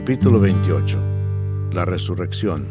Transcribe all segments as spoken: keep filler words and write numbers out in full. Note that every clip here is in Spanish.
Capítulo veintiocho. La resurrección.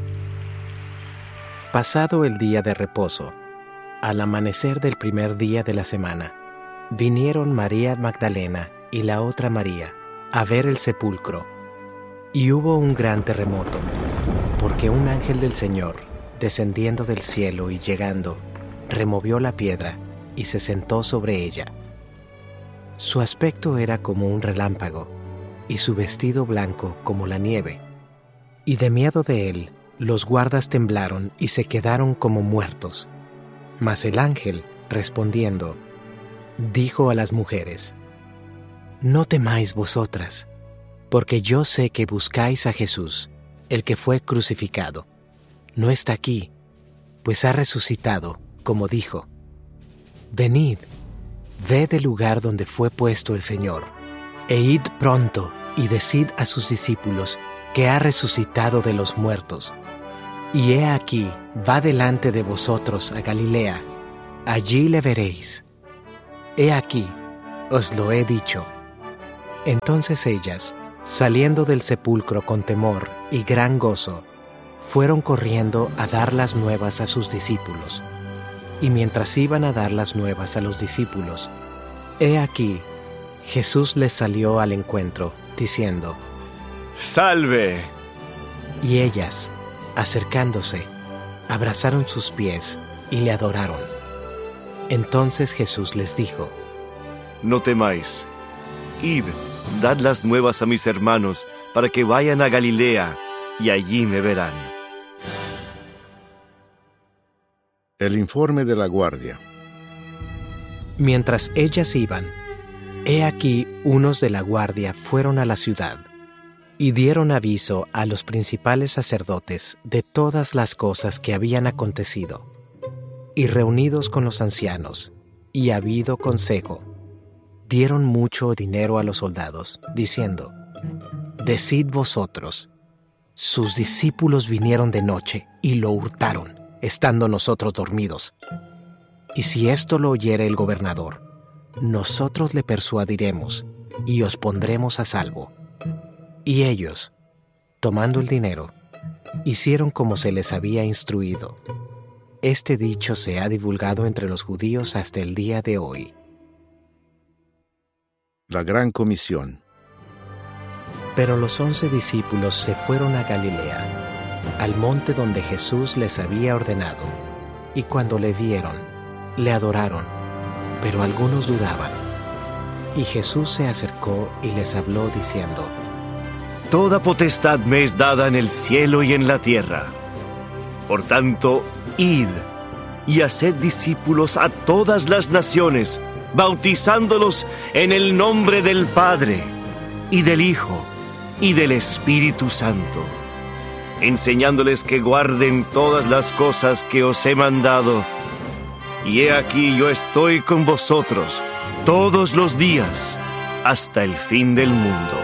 Pasado el día de reposo, al amanecer del primer día de la semana, vinieron María Magdalena y la otra María a ver el sepulcro. Y hubo un gran terremoto, porque un ángel del Señor, descendiendo del cielo y llegando, removió la piedra y se sentó sobre ella. Su aspecto era como un relámpago, y su vestido blanco como la nieve. Y de miedo de él, los guardas temblaron y se quedaron como muertos. Mas el ángel, respondiendo, dijo a las mujeres: No temáis vosotras, porque yo sé que buscáis a Jesús, el que fue crucificado. No está aquí, pues ha resucitado, como dijo. Venid, ved el lugar donde fue puesto el Señor, e id pronto y decid a sus discípulos que ha resucitado de los muertos. Y he aquí, va delante de vosotros a Galilea, allí le veréis. He aquí, os lo he dicho. Entonces ellas, saliendo del sepulcro con temor y gran gozo, fueron corriendo a dar las nuevas a sus discípulos. Y mientras iban a dar las nuevas a los discípulos, he aquí, Jesús les salió al encuentro, diciendo: ¡Salve! Y ellas, acercándose, abrazaron sus pies y le adoraron. Entonces Jesús les dijo: No temáis. Id, dad las nuevas a mis hermanos, para que vayan a Galilea, y allí me verán. El informe de la guardia. Mientras ellas iban, he aquí unos de la guardia fueron a la ciudad, y dieron aviso a los principales sacerdotes de todas las cosas que habían acontecido. Y reunidos con los ancianos, y habido consejo, dieron mucho dinero a los soldados, diciendo: Decid vosotros, sus discípulos vinieron de noche y lo hurtaron, estando nosotros dormidos. Y si esto lo oyere el gobernador, nosotros le persuadiremos y os pondremos a salvo. Y ellos, tomando el dinero, hicieron como se les había instruido. Este dicho se ha divulgado entre los judíos hasta el día de hoy. La gran comisión. Pero los once discípulos se fueron a Galilea, al monte donde Jesús les había ordenado, y cuando le vieron, le adoraron, pero algunos dudaban. Y Jesús se acercó y les habló diciendo: Toda potestad me es dada en el cielo y en la tierra. Por tanto, id y haced discípulos a todas las naciones, bautizándolos en el nombre del Padre, y del Hijo, y del Espíritu Santo, enseñándoles que guarden todas las cosas que os he mandado. Y he aquí yo estoy con vosotros todos los días, hasta el fin del mundo.